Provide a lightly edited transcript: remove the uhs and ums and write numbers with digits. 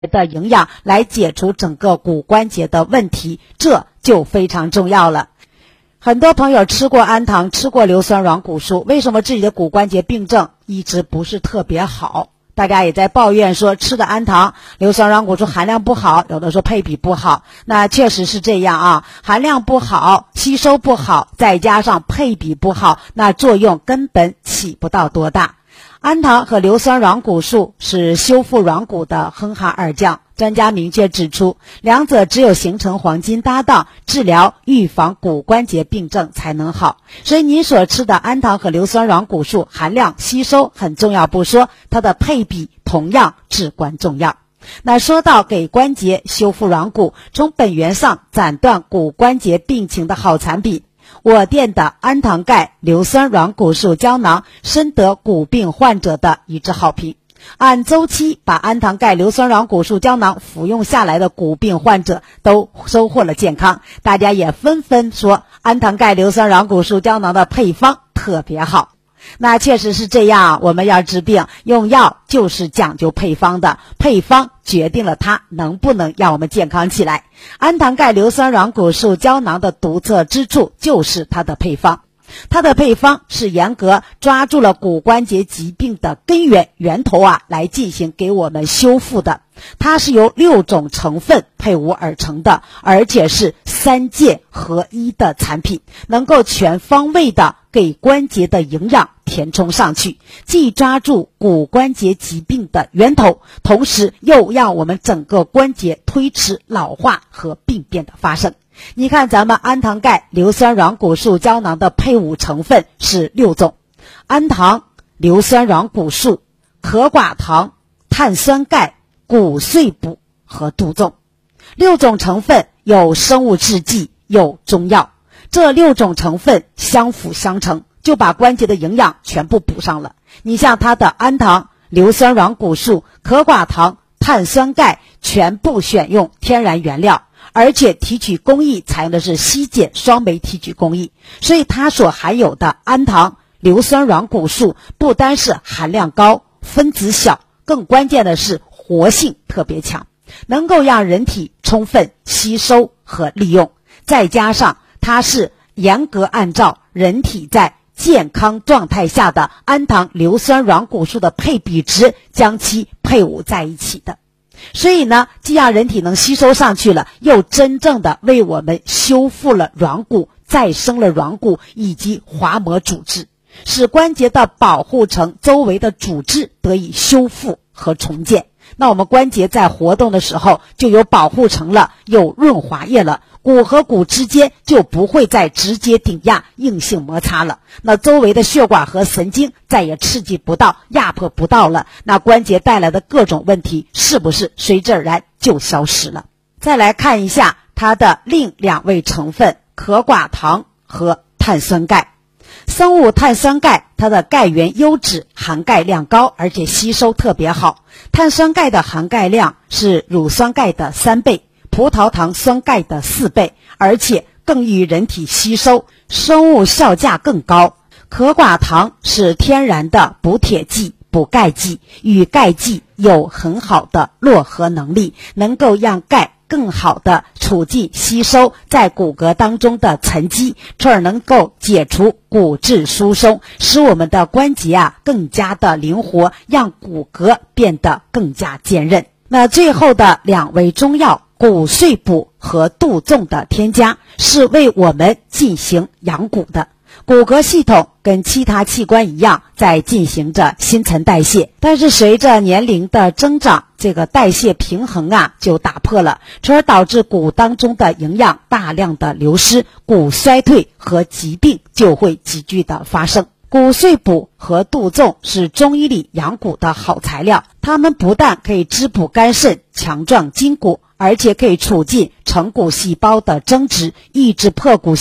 的营养来解除整个骨关节的问题，这就非常重要了。很多朋友吃过氨糖，吃过硫酸软骨素，为什么自己的骨关节病症一直不是特别好？大家也在抱怨说吃的氨糖、硫酸软骨素含量不好，有的说配比不好。那确实是这样啊，含量不好，吸收不好，再加上配比不好，那作用根本起不到多大。氨糖和硫酸软骨素是修复软骨的哼哈二将，专家明确指出，两者只有形成黄金搭档，治疗预防骨关节病症才能好。所以您所吃的氨糖和硫酸软骨素含量吸收很重要不说，它的配比同样至关重要。那说到给关节修复软骨，从本源上斩断骨关节病情的好产品，我店的氨糖钙硫酸软骨素胶囊深得骨病患者的一致好评。按周期把氨糖钙硫酸软骨素胶囊服用下来的骨病患者都收获了健康，大家也纷纷说氨糖钙硫酸软骨素胶囊的配方特别好。那确实是这样，我们要治病，用药就是讲究配方的，配方决定了它能不能让我们健康起来。氨糖钙硫酸软骨素胶囊的独特之处就是它的配方。它的配方是严格抓住了骨关节疾病的根源头来进行给我们修复的。它是由6种成分配伍而成的，而且是3界合一的产品，能够全方位的给关节的营养填充上去，既抓住骨关节疾病的源头，同时又让我们整个关节推迟老化和病变的发生。你看咱们氨糖钙硫酸软骨素胶囊的配伍成分是6种，氨糖、硫酸软骨素、可寡糖、碳酸钙、骨碎补和杜仲。6种成分有生物制剂，有中药，这6种成分相辅相成，就把关节的营养全部补上了。你像它的氨糖、硫酸软骨素、可寡糖、碳酸钙全部选用天然原料，而且提取工艺采用的是稀碱双酶提取工艺，所以它所含有的氨糖、硫酸软骨素不单是含量高、分子小，更关键的是活性特别强，能够让人体充分吸收和利用。再加上它是严格按照人体在健康状态下的氨糖硫酸软骨素的配比值将其配伍在一起的，所以呢，既让人体能吸收上去了，又真正的为我们修复了软骨，再生了软骨以及滑膜组织，使关节的保护层周围的组织得以修复和重建。那我们关节在活动的时候就有保护层了，有润滑液了，骨和骨之间就不会再直接顶压硬性摩擦了，那周围的血管和神经再也刺激不到压迫不到了，那关节带来的各种问题是不是随之而然就消失了？再来看一下它的另2位成分，可寡糖和碳酸钙。生物碳酸钙它的钙原优质，含钙量高，而且吸收特别好。碳酸钙的含钙量是乳酸钙的3倍，葡萄糖酸钙的4倍，而且更易于人体吸收，生物效价更高。可寡糖是天然的补铁剂、补钙剂，与钙剂有很好的络合能力，能够让钙更好的促进吸收在骨骼当中的沉积，从而能够解除骨质疏松，使我们的关节更加的灵活，让骨骼变得更加坚韧。那最后的2味中药骨碎补和杜仲的添加，是为我们进行养骨的。骨骼系统跟其他器官一样在进行着新陈代谢，但是随着年龄的增长，这个代谢平衡就打破了，从而导致骨当中的营养大量的流失，骨衰退和疾病就会急剧的发生。骨碎补和杜仲是中医里养骨的好材料，它们不但可以滋补肝肾、强壮筋骨，而且可以促进成骨细胞的增殖，抑制破骨